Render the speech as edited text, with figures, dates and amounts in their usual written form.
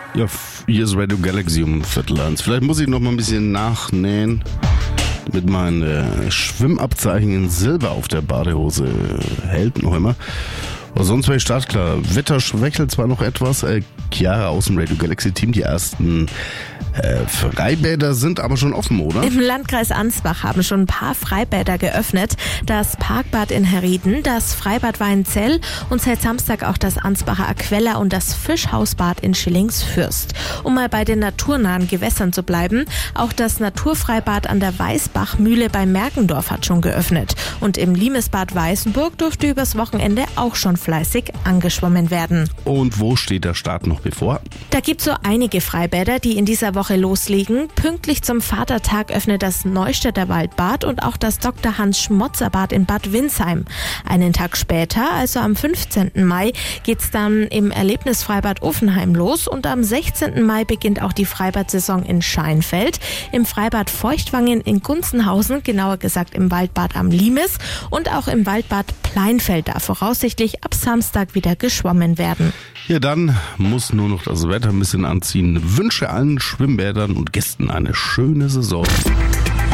Ja, hier ist Radio Galaxy um 12:45. Vielleicht muss ich noch mal ein bisschen nachnähen, damit mein Schwimmabzeichen in Silber auf der Badehose hält noch immer. Aber sonst wäre ich startklar. Wetter schwächelt zwar noch etwas. Chiara aus dem Radio Galaxy Team, die ersten Freibäder sind aber schon offen, oder? Im Landkreis Ansbach haben schon ein paar Freibäder geöffnet. Das Parkbad in Herrieden, das Freibad Weinzell und seit Samstag auch das Ansbacher Aquella und das Fischhausbad in Schillingsfürst. Um mal bei den naturnahen Gewässern zu bleiben, auch das Naturfreibad an der Weißbachmühle bei Merkendorf hat schon geöffnet. Und im Limesbad Weißenburg durfte übers Wochenende auch schon fleißig angeschwommen werden. Und wo steht der Start noch bevor? Da gibt's so einige Freibäder, die in dieser Woche loslegen. Pünktlich zum Vatertag öffnet das Neustädter Waldbad und auch das Dr. Hans Schmotzer Bad in Bad Windsheim. Einen Tag später, also am 15. Mai, geht's dann im Erlebnisfreibad Uffenheim los und am 16. Mai beginnt auch die Freibad-Saison in Scheinfeld, im Freibad Feuchtwangen in Gunzenhausen, genauer gesagt im Waldbad am Limes und auch im Waldbad Pleinfeld darf voraussichtlich ab Samstag wieder geschwommen werden. Ja, dann muss nur noch das Wetter ein bisschen anziehen. Wünsche allen Schwimmbädern und Gästen eine schöne Saison.